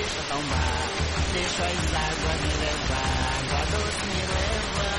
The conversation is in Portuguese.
deixa acalmar, deixa as águas me levar, água doce me levar.